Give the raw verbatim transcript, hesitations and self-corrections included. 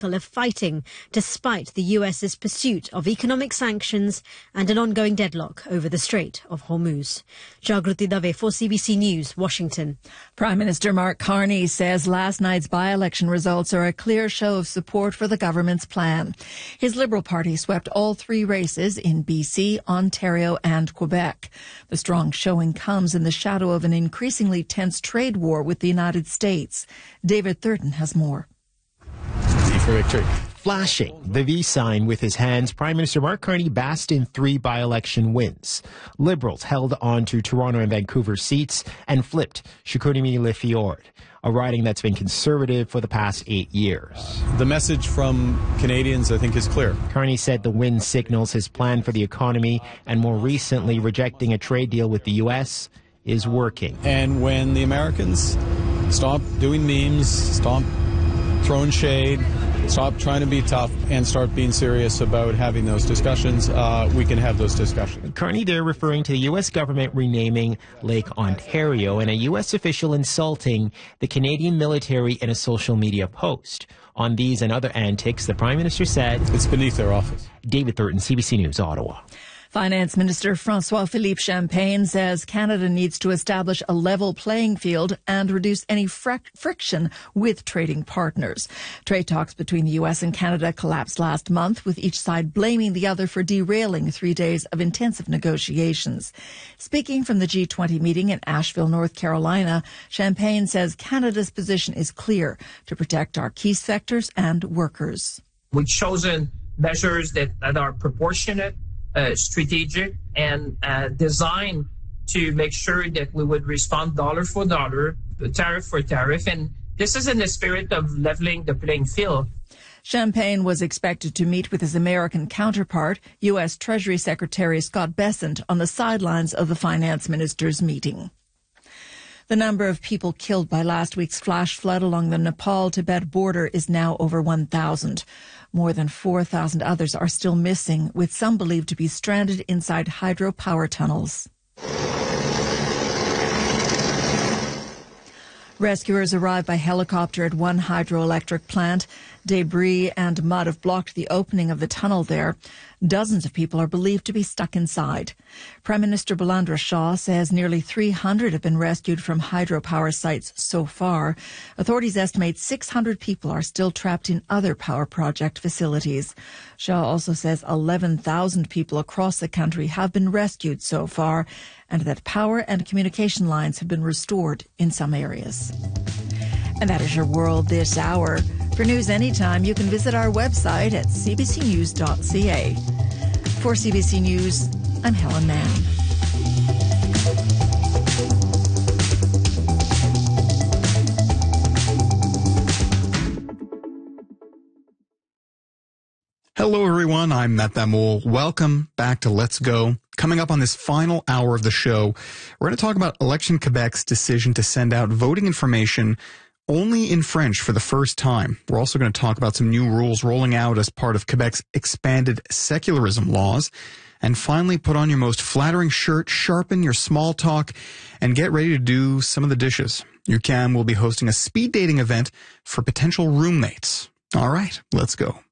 of fighting despite the U S's pursuit of economic sanctions and an ongoing deadlock over the Strait of Hormuz. Jagruti Dave for C B C News, Washington. Prime Minister Mark Carney says last night's by-election results are a clear show of support for the government's plan. His Liberal Party swept all three races in B C, Ontario and Quebec. The strong showing comes in the shadow of an increasingly tense trade war with the United States. David Thurton has more. For victory. Flashing the V sign with his hands, Prime Minister Mark Carney basked in three by-election wins. Liberals held on to Toronto and Vancouver seats and flipped Chicoutimi-Le-Fjord, a riding that's been conservative for the past eight years. The message from Canadians, I think, is clear. Carney said the win signals his plan for the economy, and more recently rejecting a trade deal with the U S is working. And when the Americans stop doing memes, stop throwing shade, stop trying to be tough, and start being serious about having those discussions, uh, we can have those discussions. Carney there referring to the U S government renaming Lake Ontario, and a U S official insulting the Canadian military in a social media post. On these and other antics, the Prime Minister said, "It's beneath their office." David Thurton, C B C News, Ottawa. Finance Minister François-Philippe Champagne says Canada needs to establish a level playing field and reduce any fric- friction with trading partners. Trade talks between the U S and Canada collapsed last month, with each side blaming the other for derailing three days of intensive negotiations. Speaking from the G twenty meeting in Asheville, North Carolina, Champagne says Canada's position is clear: to protect our key sectors and workers. We've chosen measures that, that are proportionate, Uh, strategic, and uh, designed to make sure that we would respond dollar for dollar, tariff for tariff. And this is in the spirit of leveling the playing field. Champagne was expected to meet with his American counterpart, U S Treasury Secretary Scott Bessent, on the sidelines of the finance minister's meeting. The number of people killed by last week's flash flood along the Nepal-Tibet border is now over one thousand. More than four thousand others are still missing, with some believed to be stranded inside hydropower tunnels. Rescuers arrived by helicopter at one hydroelectric plant. Debris and mud have blocked the opening of the tunnel there. Dozens of people are believed to be stuck inside. Prime Minister Balandra Shah says nearly three hundred have been rescued from hydropower sites so far. Authorities estimate six hundred people are still trapped in other power project facilities. Shah also says eleven thousand people across the country have been rescued so far, and that power and communication lines have been restored in some areas. And that is your world this hour. For news anytime, you can visit our website at c b c news dot c a. For C B C News, I'm Helen Mann. Hello, everyone. I'm Matt Bamul. Welcome back to Let's Go. Coming up on this final hour of the show, we're going to talk about Election Quebec's decision to send out voting information only in French for the first time. We're also going to talk about some new rules rolling out as part of Quebec's expanded secularism laws. And finally, put on your most flattering shirt, sharpen your small talk, and get ready to do some of the dishes. U Q A M will be hosting a speed dating event for potential roommates. All right, let's go.